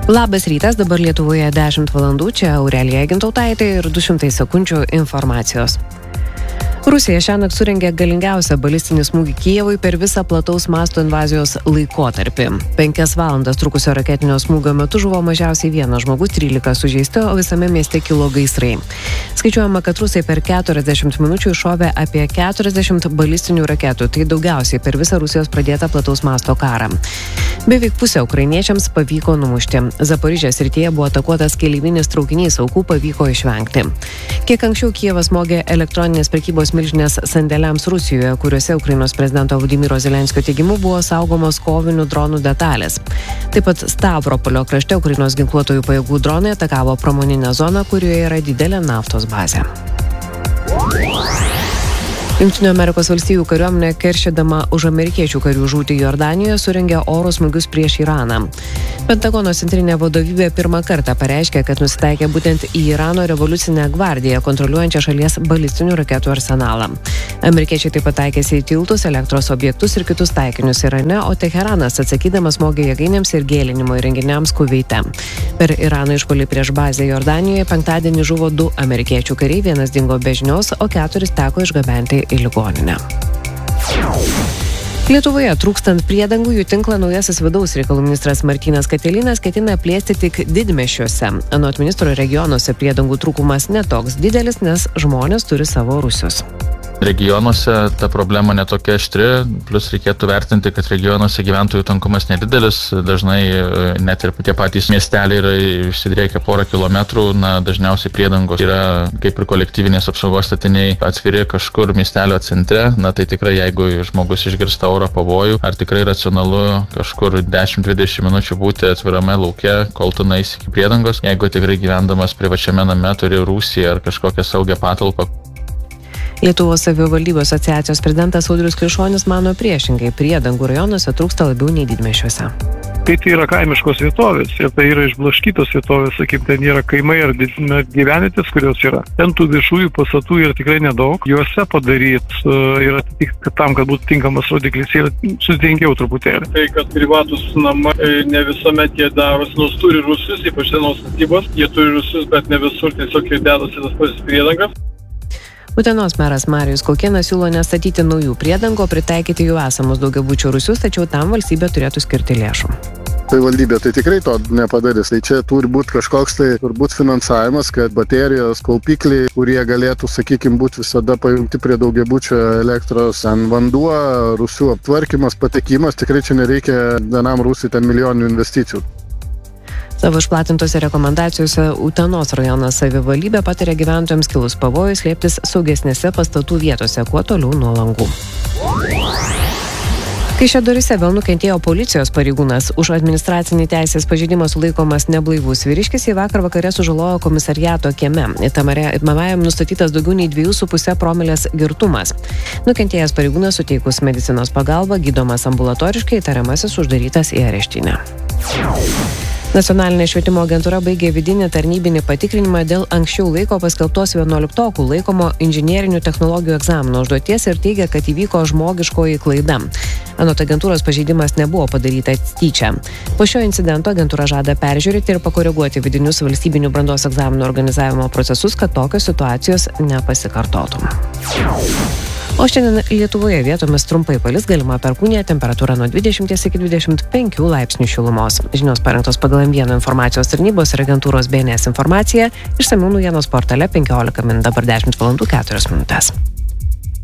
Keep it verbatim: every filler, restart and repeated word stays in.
Labas rytas, dabar Lietuvoje dešimt valandų, čia Aurelija Gintautaitė ir du šimtai sekundžių informacijos. Rusija šiąnakt surengė galingiausią balistinį smūgį Kijevui per visą plataus masto invazijos laikotarpį. Penkias valandas trukusio raketinio smūgio metu žuvo mažiausiai vienas žmogus, trylika sužeisti, o visame mieste kilo gaisrai. Skaičiuojama, kad rusai per keturiasdešimt minučių iššovė apie keturiasdešimt balistinių raketų, tai daugiausiai per visą Rusijos pradėtą plataus masto karą. Beveik pusę ukrainiečiams pavyko numušti. Zaporižės srityje buvo atakuotas keleivinis traukinys, aukų pavyko išvengti. Kiek anksčiau Kijevas smogė elektroninės prekybos milžinės sandėliams Rusijoje, kuriuose Ukrainos prezidento Vladimiro Zelenskio teigimu buvo saugomos kovinių dronų detalės. Taip pat Stavropolio krašte Ukrainos ginkluotojų pajėgų dronai atakavo pramoninę zoną, kurioje yra didelė naftos bazė. Jungtinių Amerikos valstijų kariuomenė, keršydama už amerikiečių karių žūtį Jordanijoje, surengė oro smūgius prieš Iraną. Pentagono centrinė vadovybė pirmą kartą pareiškė, kad nusitaikė būtent į Irano revoliucinę gvardiją, kontroliuojančią šalies balistinių raketų arsenalą. Amerikiečiai taip pat taikėsi į tiltus, elektros objektus ir kitus taikinius Irane, o Teheranas atsakydamas smogė jėgainėms ir gėlinimo įrenginiams Kuveite. Per Irano išpuolį prieš bazę Jordanijoje penktadienį žuvo du amerikiečių kariai, vienas dingo be žinios, o keturis teko išgabenti į ligoninę. Lietuvoje trūkstant priedangų jų tinklą naujasis vidaus reikalų ministras Martynas Katilinas ketina plėsti tik didmiesčiuose. Anot ministro, regionuose priedangų trūkumas netoks didelis, nes žmonės turi savo rūsius. Regionuose ta problema netokia aštri, plus reikėtų vertinti, kad regionuose gyventojų tankumas nedidelis, dažnai net ir tie patys miesteliai yra išsidriekę porą kilometrų, na, dažniausiai priedangos yra kaip ir kolektyvinės apsaugos statiniai atskiri kažkur miestelio centre, na tai tikrai jeigu žmogus išgirsta oro pavojų, ar tikrai racionalu kažkur dešimt dvidešimt minučių būti atvirame lauke, kol tu nueisi iki priedangos, jeigu tikrai gyvendamas privačiame name turi rūsį ar kažkokią saugią patalpą. Lietuvos savivaldybių asociacijos prezidentas Audrius Klišonis mano priešingai, priedangų rajonuose trūksta labiau nei didmiesčiuose. Kai tai yra kaimiškos vietovės ir tai yra išblaškytos vietovės, sakykim, ten yra kaimai ar gyvenvietės, kurios yra. Ten tų viešųjų pastatų yra tikrai nedaug. Juose padaryti yra tik tam, kad būtų tinkamas rodiklis, yra sudėtingiau truputėlį. Tai, kad privatus namai ne visuomet jie darosi, nors turi rūsius, ypač senos statybos, jie turi rūsius, bet ne visur tiesiog jie dedasi tas pats priedangas. Utenos meras Marijus Kaukėnas siūlo nestatyti naujų priedangų, pritaikyti jų esamus daugiabučių rūsius, tačiau tam valstybė turėtų skirti lėšų. Tai valdybė tai tikrai to nepadarys. Tai čia turi būti kažkoks tai turbūt finansavimas, kad baterijos, kaupikliai, kurie galėtų, sakykime, būti visada pajungti prie daugiabučio elektros, ant vanduo, rūsių aptvarkymas, patekimas, tikrai čia nereikia vienam rūsiui ten milijoninių investicijų. Savo išplatintose rekomendacijose Utenos rajono savivaldybė patarė gyventojams kilus pavojus slėptis saugesnėse pastatų vietose, kuo toliau nuo langų. Kaišiadoryse vėl nukentėjo policijos pareigūnas. Už administracinį teisės pažeidimą sulaikomas neblaivus vyriškis į vakar vakare sužalojo komisariato kieme. Įtariamajam nustatytas daugiau nei dviejų su puse promilės girtumas. Nukentėjęs pareigūnas suteikus medicinos pagalbą gydomas ambulatoriškai, įtariamasis uždarytas į areštinę. Nacionalinė švietimo agentūra baigė vidinį tarnybinį patikrinimą dėl anksčiau laiko paskelbtos vienuoliktokų laikomo inžinerinių technologijų egzamino užduoties ir teigia, kad įvyko žmogiškoji klaida. Anot agentūros pažeidimas nebuvo padarytas tyčia. Po šio incidento agentūra žada peržiūrėti ir pakoreguoti vidinius valstybinių brandos egzaminų organizavimo procesus, kad tokios situacijos nepasikartotų. O šiandien Lietuvoje vietomis trumpai palis, galima perkūnija, temperatūra nuo dvidešimt iki dvidešimt penkių laipsnių šilumos. Žinios parengtos pagal M vienas informacijos tarnybos ir agentūros B N S informaciją, išsamiau naujienos portale penkiolika min, dabar dešimt valandų keturios minutės.